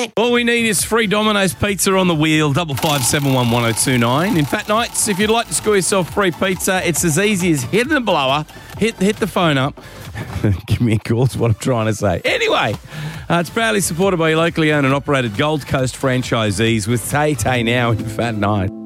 All we need is free Domino's pizza on the wheel, 55711029. In Fat Nights, if you'd like to score yourself free pizza, it's as easy as hitting the blower, hit the phone up. Give me a call, is what I'm trying to say. Anyway, it's proudly supported by your locally owned and operated Gold Coast franchisees with Tay Tay now in Fat Night.